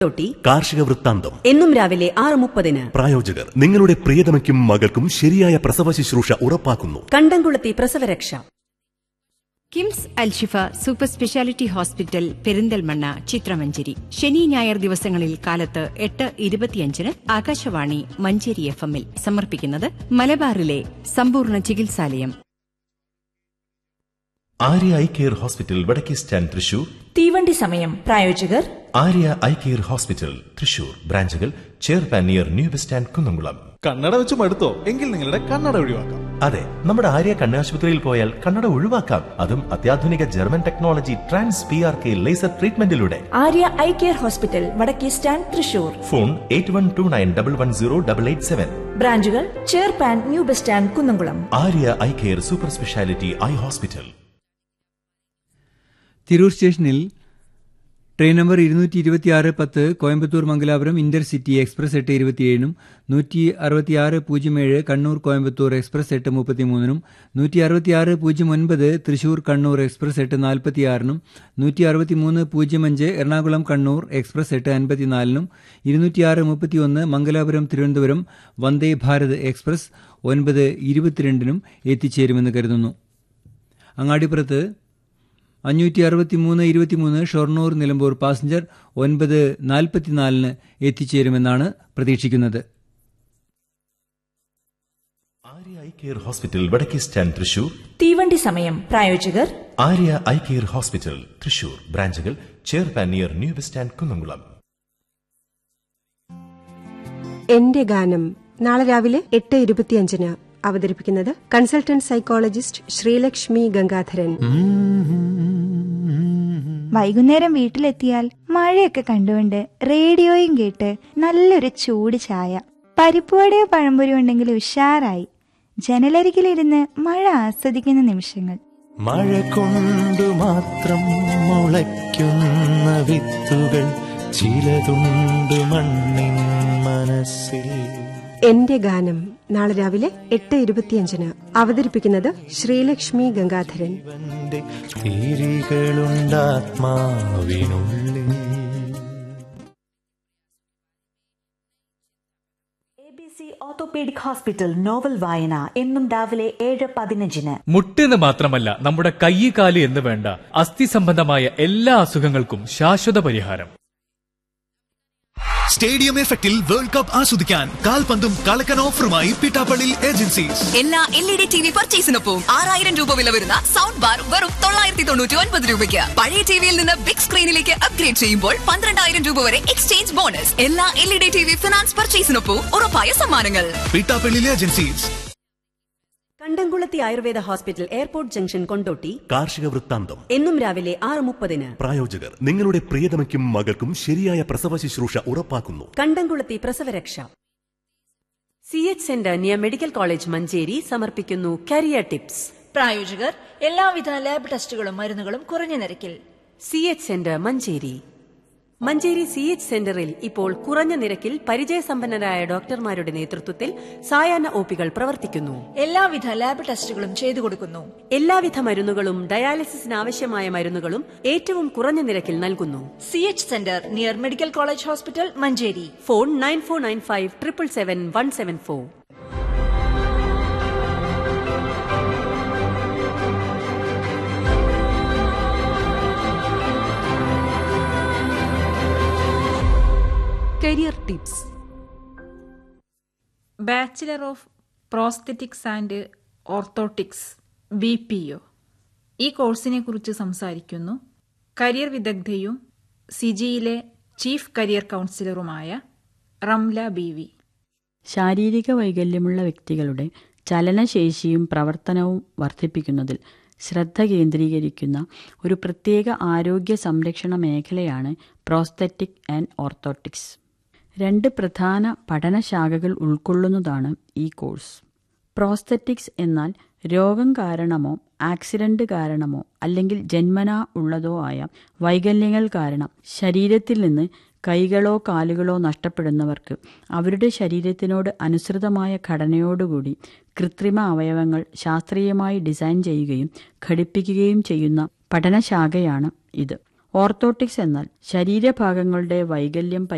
കാർഷിക വൃത്താന്തം എന്നും രാവിലെ 6:30. പ്രായോജകർ നിങ്ങളുടെ പ്രിയതമയ്ക്കും മകൾക്കും ശരിയായ പ്രസവ ശുശ്രൂഷ ഉറപ്പാക്കുന്നു. കണ്ടംകുളത്തി പ്രസവരക്ഷ. KIMS Alshifa super speciality hospital Perinthalmanna ചിത്രമഞ്ചേരി ശനി ഞായർ ദിവസങ്ങളിൽ കാലത്ത് 8:25 ആകാശവാണി മഞ്ചേരി FM-ൽ സമർപ്പിക്കുന്നത് മലബാറിലെ സമ്പൂർണ്ണ ചികിത്സാലയം. ആര്യ ഐ കെയർ ഹോസ്പിറ്റൽ വടക്കേ സ്റ്റാൻഡ് തൃശൂർ. തീവണ്ടി സമയം. പ്രായോജകർ Arya eye care hospital Thrissur. ബ്രാഞ്ചുകൾ ചെയർപാൻ near new bus stand Kunnamkulam. കണ്ണട വെച്ച് മടുത്തോ? എങ്കിൽ നിങ്ങളുടെ കണ്ണട ഒഴിവാക്കാം. അതെ, നമ്മുടെ ആര്യ കണ്ണാശുപത്രിയിൽ പോയാൽ കണ്ണട ഒഴിവാക്കാം. അതും അത്യാധുനിക German technology trans PRK laser ട്രീറ്റ്മെന്റിലൂടെ. Arya eye care hospital വടക്കേ സ്റ്റാൻഡ് തൃശൂർ. ഫോൺ 8129110887. ബ്രാഞ്ചുകൾ ചെയർപാൻ new bus stand Kunnamkulam. Arya eye care super speciality eye hospital. Tirur സ്റ്റേഷനിൽ train number 226-10 Coimbatore Mangalapuram intercity express 8:27-നും 166-07 Kannur Coimbatore express 8:33-നും 166-09 Thrissur Kannur express 8:46-നും 163-05 Ernakulam Kannur express 8:54-നും 206-31 Mangalapuram Thiruvananthapuram Vande Bharat express 9:22-നും എത്തിച്ചേരുമെന്ന് കരുതുന്നു. അങ്ങാടിപ്പുറത്ത് 563-23 ഷൊർണൂർ നിലമ്പൂർ പാസഞ്ചർ 9:44-ന് എത്തിച്ചേരുമെന്നാണ് പ്രതീക്ഷിക്കുന്നത്. ആര്യ ഐ കെയർ ഹോസ്പിറ്റൽ വടക്കേ stand Thrissur. തീവണ്ടി സമയം. പ്രായോജകർ Arya eye care hospital Thrissur. ബ്രാഞ്ചുകൾ ചെയർപാൻ near new bus stand Kunnamkulam. എന്റെ ഗാനം നാളെ രാവിലെ 8:25-ന് അവതരിപ്പിക്കുന്നത് കൺസൾട്ടന്റ് സൈക്കോളജിസ്റ്റ് ശ്രീലക്ഷ്മി ഗംഗാധരൻ. വൈകുന്നേരം വീട്ടിലെത്തിയാൽ മഴയൊക്കെ കണ്ടുകൊണ്ട് റേഡിയോയും കേട്ട് നല്ലൊരു ചൂട് ചായ, പരിപ്പുവടയോ പഴംപൊരിയോ ഉണ്ടെങ്കിൽ ഉഷാറായി. ജനലരികിലിരുന്ന് മഴ ആസ്വദിക്കുന്ന നിമിഷങ്ങൾ. മഴ കൊണ്ടു മാത്രം മുളയ്ക്കുന്ന വിത്തുകൾ ചിലതുണ്ട് മണ്ണിൻ മനസ്സിൽ. എന്റെ ഗാനം നാളെ രാവിലെ 8:25-ന് അവതരിപ്പിക്കുന്നത് Sreelakshmi Gangadharan. ABC orthopaedic hospital novel വായന എന്നും രാവിലെ 7:15-ന്. മുട്ടെന്ന് മാത്രമല്ല, നമ്മുടെ കൈ കാല് എന്ന് വേണ്ട അസ്ഥി സംബന്ധമായ എല്ലാ അസുഖങ്ങൾക്കും ശാശ്വത പരിഹാരം. സ്റ്റേഡിയം എഫക്റ്റിൽ വേൾഡ് കപ്പ് ആസ്വദിക്കാൻ കാൽപന്തും കളക്കൻ ഓഫറുമായി പിട്ടാപ്പള്ളി ഏജൻസീസ്. എല്ലാ LED TV പർച്ചേസിനൊപ്പം 6000 രൂപ വില വരുന്ന സൗണ്ട് ബാർ വെറും 999 രൂപയ്ക്ക്. പഴയ ടിവിയിൽ നിന്ന് ബിഗ് സ്ക്രീനിലേക്ക് അപ്ഗ്രേഡ് ചെയ്യുമ്പോൾ 12000 രൂപ വരെ എക്സ്ചേഞ്ച് ബോണസ്. എല്ലാ LED TV ഫിനാൻസ് പർച്ചേസിനൊപ്പം ഉറപ്പായ സമ്മാനങ്ങൾ. പിട്ടാപ്പള്ളി ഏജൻസീസ്. കണ്ടംകുളത്തി Ayurveda hospital airport junction Kondotty. കാർഷിക വൃത്താന്തം എന്നും രാവിലെ 6:30-ന്. പ്രായോജകർ നിങ്ങളുടെ പ്രിയതമയ്ക്കും മകൾക്കും ശരിയായ പ്രസവ ശുശ്രൂഷ ഉറപ്പാക്കുന്നു. കണ്ടംകുളത്തി പ്രസവരക്ഷ. CH centre near medical college Manjeri സമർപ്പിക്കുന്നു കരിയർ ടിപ്സ്. പ്രായോജകർ എല്ലാവിധ ലാബ് ടെസ്റ്റുകളും മരുന്നുകളും കുറഞ്ഞ നിരക്കിൽ. CH centre Manjeri. Manjeri CH സെന്ററിൽ ഇപ്പോൾ കുറഞ്ഞ നിരക്കിൽ പരിചയസമ്പന്നരായ ഡോക്ടർമാരുടെ നേതൃത്വത്തിൽ സായാഹ്ന OPകൾ പ്രവർത്തിക്കുന്നു. എല്ലാവിധ ലാബ് ടെസ്റ്റുകളും ചെയ്തു കൊടുക്കുന്നു. എല്ലാവിധ മരുന്നുകളും ഡയാലിസിസിന് ആവശ്യമായ മരുന്നുകളും ഏറ്റവും കുറഞ്ഞ നിരക്കിൽ നൽകുന്നു. CH centre near medical college hospital Manjeri. Phone 9495777174. Career tips. Bachelor of prosthetics and orthotics BPO ഈ കോഴ്സിനെ കുറിച്ച് സംസാരിക്കുന്നു career വിദഗ്ധയും സിജിയിലെ chief career കൗൺസിലറുമായ Ramla BV. ശാരീരിക വൈകല്യമുള്ള വ്യക്തികളുടെ ചലനശേഷിയും പ്രവർത്തനവും വർദ്ധിപ്പിക്കുന്നതിൽ ശ്രദ്ധ കേന്ദ്രീകരിക്കുന്ന ഒരു പ്രത്യേക ആരോഗ്യ സംരക്ഷണ മേഖലയാണ് പ്രോസ്തെറ്റിക് ആൻഡ് ഓർത്തോട്ടിക്സ്. 2 പ്രധാന പഠനശാഖകൾ ഉൾക്കൊള്ളുന്നതാണ് ഈ കോഴ്സ്. പ്രോസ്തെറ്റിക്സ് എന്നാൽ രോഗം കാരണമോ ആക്സിഡന്റ് കാരണമോ അല്ലെങ്കിൽ ജന്മനാ ഉള്ളതോ ആയ വൈകല്യങ്ങൾ കാരണം ശരീരത്തിൽ നിന്ന് കൈകളോ കാലുകളോ നഷ്ടപ്പെടുന്നവർക്ക് അവരുടെ ശരീരത്തിനോട് അനുസൃതമായ ഘടനയോടുകൂടി കൃത്രിമ അവയവങ്ങൾ ശാസ്ത്രീയമായി ഡിസൈൻ ചെയ്യുകയും ഘടിപ്പിക്കുകയും ചെയ്യുന്ന പഠനശാഖയാണ് ഇത്. ഓർത്തോട്ടിക്സ് എന്നാൽ ശരീരഭാഗങ്ങളുടെ വൈകല്യം